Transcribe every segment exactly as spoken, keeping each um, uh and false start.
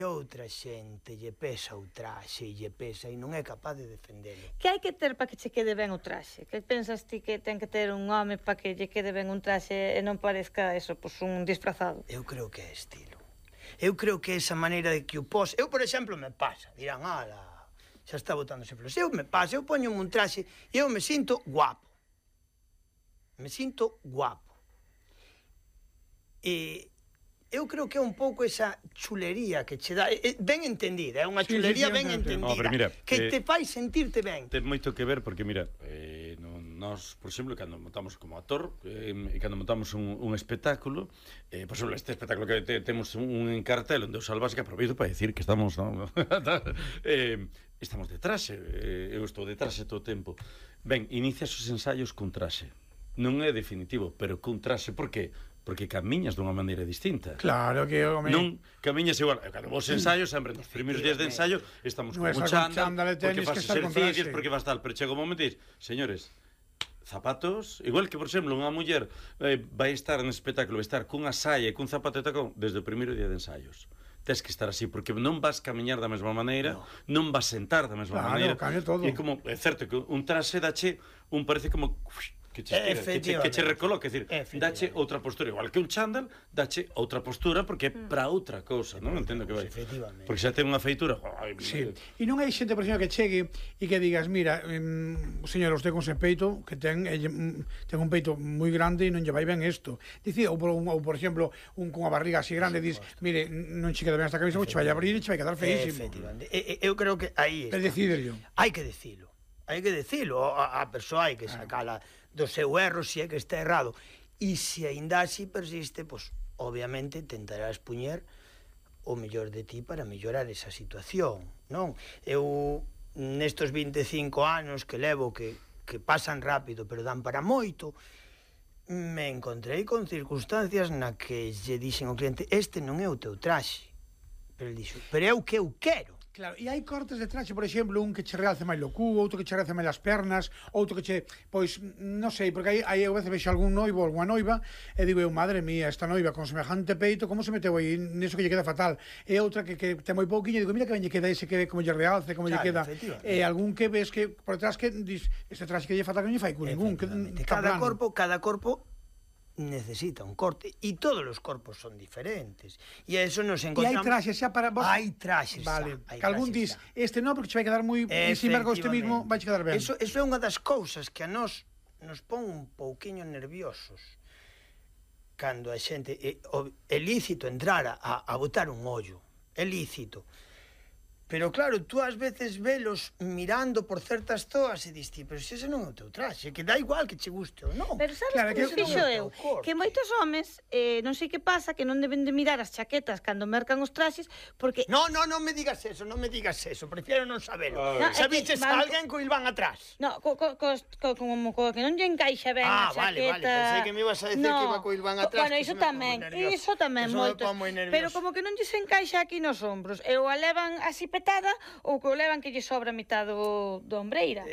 outra xente lle pesa o traxe e lle pesa e non é capaz de defendelo. Que hai que ter para que che quede ben o traxe? Que pensas ti que ten que ter un home para que lle quede ben un traxe e non parezca eso, pois un disfrazado? Eu creo que é estilo. Eu creo que esa maneira de que o pos... Eu, por exemplo, me pasa. Dirán, ala, xa está botándose flores. Eu me pasa, eu poño un traxe e eu me sinto guapo. Me sinto guapo. E... eu creo que é un pouco esa chulería que che dá, é, ben entendida, é unha chulería sí, sí, sí, ben entendida, no, mira, que eh, te fai sentirte ben. Ten moito que ver, porque mira, eh, nós, por exemplo, cando montamos como actor, eh, cando montamos un, un espectáculo, eh, por exemplo, este espectáculo que te, temos un, un cartel onde o Salvasca, aproveito para decir que estamos, no, eh, estamos de traxe, eh, eu estou de traxe todo o tempo. Ben, inicias os ensaios con traxe. Non é definitivo, pero con traxe, por que? Porque camiñas dunha maneira distinta. Claro que eu me... non camiñas igual. Cando vos ensaios, sempre nos primeiros días de ensayo estamos con un chándal, porque faz exercicios, porque faz tal, pero chega un momento e dices, señores, zapatos, igual que, por exemplo, unha muller eh, vai estar en espectáculo, vai estar cunha saia e cun zapato de tacón desde o primeiro día de ensaios. Tes que estar así, porque non vas camiñar da mesma maneira, no. non vas sentar da mesma claro, maneira. Cambia todo. E como, é certo que un traxe dache, un parece como... que che estira, que che, que che recoloque, é dicir, dache outra postura, igual que un chándal, dache outra postura porque é para outra cousa, non entendo que vai. Porque xa ten unha feitura. Ay, sí. E non hai xente, por exemplo, que chegue e que digas, mira, um, señor, usted con ese peito que ten eh, ten un peito moi grande e non lle vai ben isto. Dicir, ou por, ou, por exemplo, un con a barriga así grande, dis, mire, non che queda ben esta camisa, che vai a abrir e che vai quedar feísimo. Efectivamente. E, eu creo que aí está. É decidirlo. Hai que decilo. Hai que decilo. A, a persoa hai que sacala do seu erro, se é que está errado. E se aínda así persiste, pois, obviamente, tentarás puñer o mellor de ti para mellorar esa situación, non? Eu, nestos vinte e cinco anos que levo, que, que pasan rápido, pero dan para moito, me encontrei con circunstancias na que lle dixen ao cliente, este non é o teu traxe. Pero ele dixo, pero é o que eu quero. Claro, e hai cortes de traxe, por exemplo, un que che realce máis o cu, outro que che realce máis as pernas, outro que che, pois, non sei, porque hai, hai a veces vexo algún noivo ou alguna noiva e digo eu, madre mía, esta noiva con semejante peito, como se meteu aí neso que lle queda fatal? E outra que, que ten moi pouquiño, digo, mira que ben lle queda ese, que como lle realce, como claro, lle queda. E algún que ves que por detrás que dis, este traxe que lle fatal que non lle fai cu ningún. Que, cada corpo, cada corpo necesita un corte e todos os corpos son diferentes e a eso nos encontramos. E hai traxes xa para vos. Hai traxes vale. xa. Que algún dis, este non porque che vai quedar moi encima con este mismo, vai che quedar ben. Eso, eso é unha das cousas que a nos nos pon un pouquiño nerviosos cando a xente é, é lícito entrar a, a botar un ollo, é lícito. Pero claro, tú ás veces velos mirando por certas zoas e diste, pero se ese non é o teu traxe, que dá igual que che guste ou non. Pero sabes claro, que fixo eu? Que moitos homes, eh, non sei que pasa, que non deben de mirar as chaquetas cando mercan os traxes, porque... No, no, non me digas eso, non me digas eso, prefiero non sabelo. No, Sabiches que van... alguén co ilván atrás? No, co, co, co, co, como co, que non lle encaixa ben ah, a chaqueta... Ah, vale, vale, pensei que me ibas a decir no. que iba co ilván atrás. Bueno, iso tamén, iso tamén, moito. Pero como que non lle se encaixa aquí nos ombros, e o a levan así petada, ou que o levan que lle sobra a mitad do, do ombreira.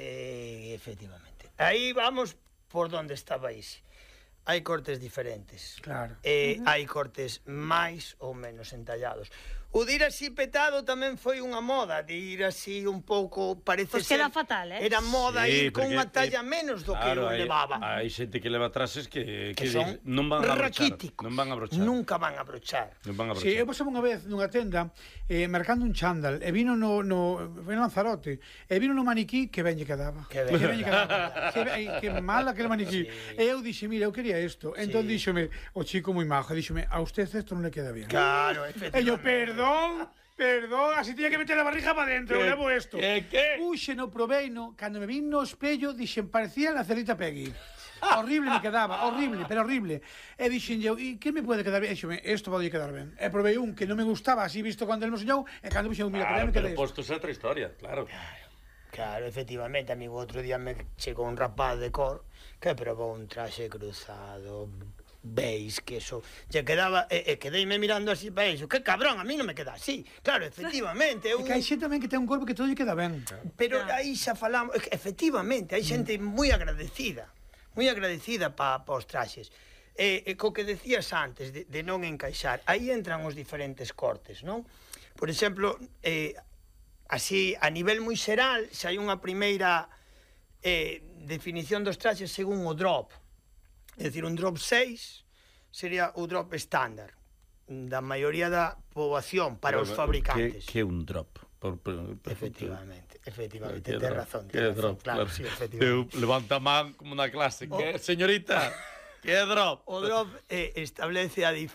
Eh, efectivamente. Aí vamos por donde estabais. Hai cortes diferentes. Claro. Eh, uh -huh. Hai cortes máis ou menos entallados. O de ir así petado tamén foi unha moda, de ir así un pouco, parece pues ser... Pois queda fatal, eh? Era moda sí, ir con unha talla eh, menos do claro, que o levaba. Hai xente que leva traxes que, que, que son non van a abrochar. Non van a abrochar. Nunca van a abrochar. Non van a abrochar. Sí, eu pasaba unha vez nunha tenda eh, mercando un chándal e vino no, no, foi no Lanzarote e vino no maniquí que ben lle quedaba. Que ben, que ben lle quedaba. que, ben, que mal aquel maniquí. Sí. E eu dixe, mira, eu quería isto. Sí. Entón díxome, o chico moi majo, díxome, a usted esto non le queda bien. Claro, efectivamente. E yo, perdón... Perdón, así tiña que meter a barriga para dentro, eu levo isto. Que, que? Puxe no proveino, cando me vin no espello, dixen, parecía la Celita Peggy. Horrible me quedaba, horrible, pero horrible. E dixen eu, e que me pode quedar ben? Dixeme, isto pode quedar ben. E provei un que non me gustaba, así visto cando el me soñou, e cando puxen, mira, claro, que me quedei. Pero postos é outra historia, claro. Claro, claro, efectivamente, amigo, outro día me chegou un rapaz de cor que probou un traxe cruzado... Veis que eso lle quedaba e, e quedeime mirando así para iso. Que cabrón, a mí non me queda así. Claro, efectivamente. É un... que hai xente tamén que ten un corpo que todo lle queda ben. Pero claro. Aí xa falamos, efectivamente, hai xente moi agradecida, moi agradecida pa, pa os traxes. E, e co que decías antes de, de non encaixar, aí entran os diferentes cortes, non? Por exemplo, eh, así, a nivel moi xeral, xa hai unha primeira eh, definición dos traxes según o drop. É dicir, un drop seis sería o drop estándar da maioría da poboación para os fabricantes. Que é un drop? Por, por, por, efectivamente, efectivamente, ten razón, ten razón, claro, sí, efectivamente. Levanta a man como na clase, que señorita, que é drop? O drop eh, establece a, dif